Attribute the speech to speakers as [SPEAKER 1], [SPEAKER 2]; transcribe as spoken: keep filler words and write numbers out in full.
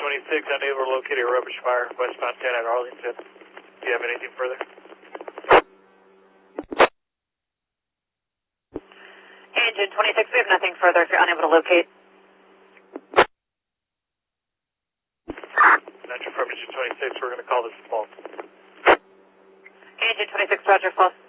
[SPEAKER 1] twenty-six, unable to locate a rubbish fire westbound ten at Arlington. Do you have anything further?
[SPEAKER 2] Engine twenty-six, we have nothing further if you're unable to locate.
[SPEAKER 1] Metro from Engine twenty-six, we're going to call this false.
[SPEAKER 2] Engine twenty-six, Roger, false.